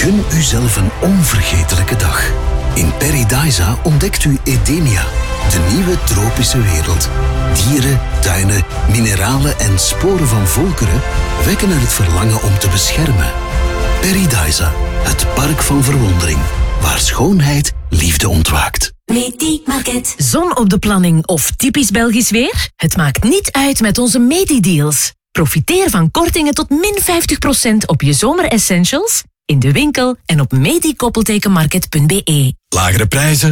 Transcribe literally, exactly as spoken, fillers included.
Gun uzelf een onvergetelijke dag. In Paradisa ontdekt u Edenia, de nieuwe tropische wereld. Dieren, tuinen, mineralen en sporen van volkeren wekken er het verlangen om te beschermen. Paradisa, het park van verwondering, waar schoonheid liefde ontwaakt. Medi-market. Zon op de planning of typisch Belgisch weer? Het maakt niet uit met onze Medi-deals. Profiteer van kortingen tot min vijftig procent op je zomeressentials in de winkel en op medi-market punt be. Lagere prijzen,